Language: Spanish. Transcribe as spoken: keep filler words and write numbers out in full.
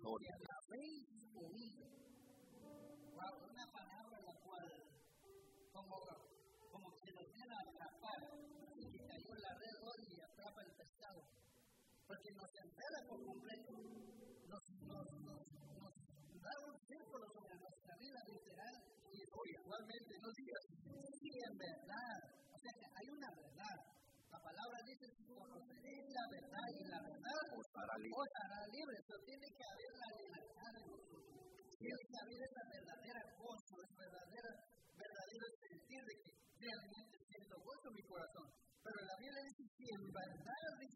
historia. La habéis oído. Wow, una palabra la cual, como, como que nos viene a atrapar, así que cayó la red hoy y atrapa el pescado. Porque nos enreda por completo, nos, nos, nos, nos da un círculo sobre nuestra vida literal y igualmente nos dice, sí, en verdad, o sea que hay una verdad. La palabra dice, conoceréis la verdad y la verdad os hará libre. Os hará libre, pero tiene que haber la libertad de nosotros. Tiene que haber esa verdadera gozo, ese verdadero, verdadero sentir de que realmente siento gozo en mi corazón. Pero la Biblia dice, si en verdad dice